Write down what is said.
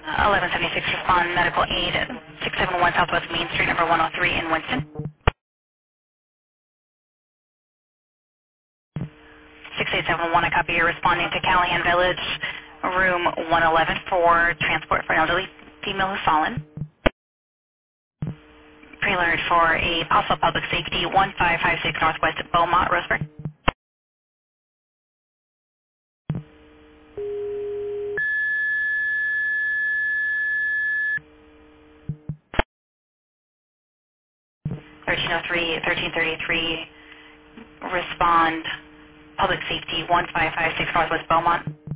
1176 respond medical aid 671 Southwest Main Street, number 103 in Winston. 6871, I copy you're responding to Callahan Village, room 111 for transport for an elderly female who's fallen. Pre-alert for a possible public safety 1556 Northwest Beaumont, Roseburg. 1303, 1333, respond public safety 1556 Northwest Beaumont.